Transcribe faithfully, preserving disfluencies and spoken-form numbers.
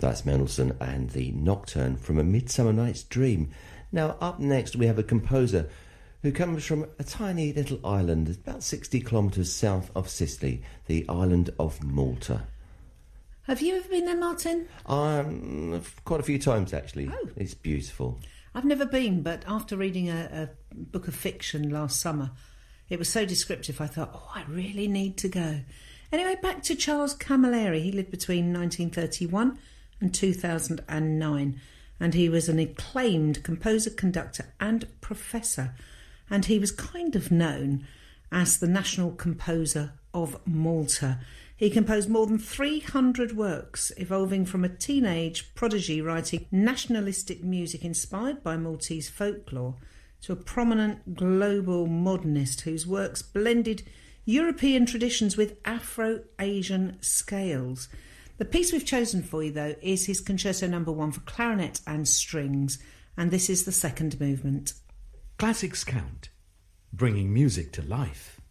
That's Mendelssohn and the Nocturne from A Midsummer Night's Dream. Now, up next we have a composer who comes from a tiny little island about sixty kilometres south of Sicily, the island of Malta. Have you ever been there, Martin? Um, quite a few times, actually. Oh. It's beautiful. I've never been, but after reading a, a book of fiction last summer, it was so descriptive I thought, oh, I really need to go. Anyway, back to Charles Camilleri. He lived between nineteen thirty-one and two thousand nine, and he was an acclaimed composer, conductor and professor, and he was kind of known as the national composer of Malta. He composed more than three hundred works, evolving from a teenage prodigy writing nationalistic music inspired by Maltese folklore to a prominent global modernist whose works blended European traditions with Afro-Asian scales. The piece we've chosen for you, though, is his Concerto Number One for clarinet and strings, and this is the second movement. Classics Count, bringing music to life.